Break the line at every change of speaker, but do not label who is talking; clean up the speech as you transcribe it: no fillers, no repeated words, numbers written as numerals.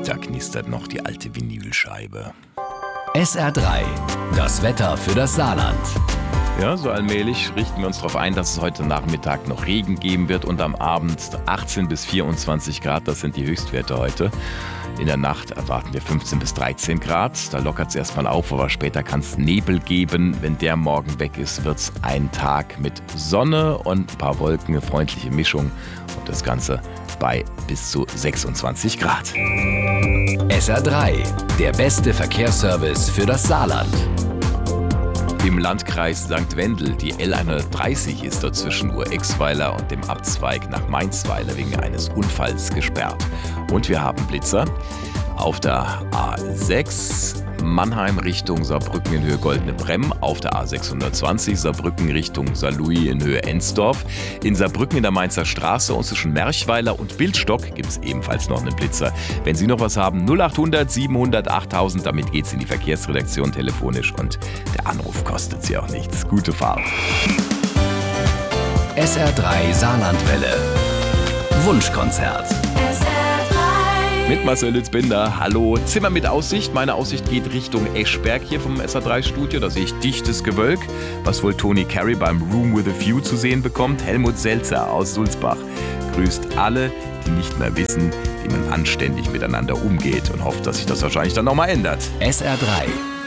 Da knistert noch die alte Vinylscheibe.
SR3, das Wetter für das Saarland.
Ja, so allmählich richten wir uns darauf ein, dass es heute Nachmittag noch Regen geben wird und am Abend 18 bis 24 Grad, das sind die Höchstwerte heute. In der Nacht erwarten wir 15 bis 13 Grad, da lockert es erstmal auf, aber später kann es Nebel geben. Wenn der morgen weg ist, wird es ein Tag mit Sonne und ein paar Wolken, eine freundliche Mischung und das Ganze bei bis zu 26 Grad.
SR3, der beste Verkehrsservice für das Saarland.
Im Landkreis St. Wendel, die L130 ist dort zwischen Urexweiler und dem Abzweig nach Mainzweiler wegen eines Unfalls gesperrt. Und wir haben Blitzer auf der A6 Mannheim Richtung Saarbrücken in Höhe Goldene Bremm, auf der A620 Saarbrücken Richtung Saarlouis in Höhe Ensdorf. In Saarbrücken in der Mainzer Straße und zwischen Merchweiler und Bildstock gibt es ebenfalls noch einen Blitzer. Wenn Sie noch was haben, 0800 700 8000, damit geht's in die Verkehrsredaktion telefonisch und der Anruf kostet Sie auch nichts. Gute Fahrt.
SR3 Saarlandwelle. Wunschkonzert.
Mit Marcel Lützbinder. Hallo. Zimmer mit Aussicht. Meine Aussicht geht Richtung Eschberg hier vom SR3-Studio. Da sehe ich dichtes Gewölk, was wohl Tony Carey beim Room with a View zu sehen bekommt. Helmut Selzer aus Sulzbach grüßt alle, die nicht mehr wissen, wie man anständig miteinander umgeht und hofft, dass sich das wahrscheinlich dann nochmal ändert.
SR3,